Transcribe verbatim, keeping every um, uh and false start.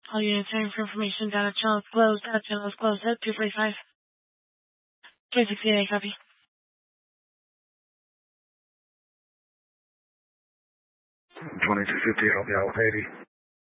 All units hearing for information. Data channel closed. Data channel is closed at two forty-five. K sixty-eight, copy. twenty-two fifty, I'll be out with eighty.